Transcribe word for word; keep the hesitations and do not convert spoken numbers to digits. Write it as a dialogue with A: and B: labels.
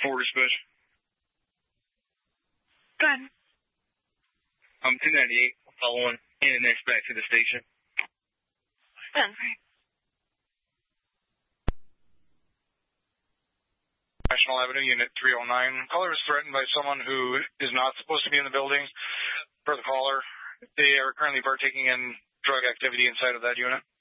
A: four dispatch.
B: Go ahead.
A: I'm two ninety-eight, following in and next back to the station.
B: Done. Right.
C: National Avenue, Unit three oh nine. Caller was threatened by someone who is not supposed to be in the building. For the caller, they are currently partaking in drug activity inside of that unit.